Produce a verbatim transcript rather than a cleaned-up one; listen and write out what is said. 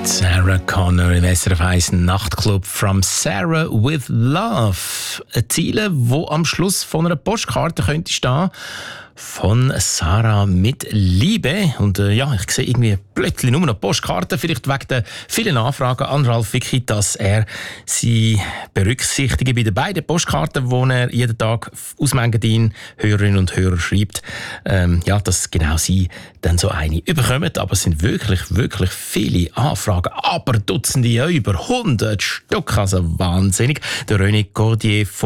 Sarah Connor im S R F eins Nachtclub «From Sarah with Love». Ein Ziel, wo am Schluss von einer Postkarte könnte stehen, von Sarah mit Liebe. Und äh, ja, ich sehe irgendwie plötzlich nur noch Postkarten, vielleicht wegen der vielen Anfragen an Ralf Wicki, dass er sie berücksichtige bei den beiden Postkarten, die er jeden Tag aus Mengadin Hörerinnen und Hörer schreibt. Ähm, ja, dass genau sie dann so eine überkommen. Aber es sind wirklich, wirklich viele Anfragen. Aber Dutzende, ja, über hundert Stück, also wahnsinnig. Der René Cordier